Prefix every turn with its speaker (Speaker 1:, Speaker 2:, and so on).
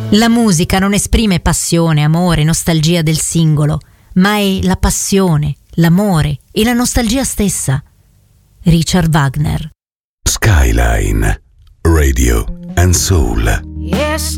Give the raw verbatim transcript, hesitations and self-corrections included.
Speaker 1: La musica non esprime passione, amore, nostalgia del singolo, ma è la passione, l'amore e la nostalgia stessa. Richard Wagner.
Speaker 2: Skyline Radio and Soul.
Speaker 3: Yes.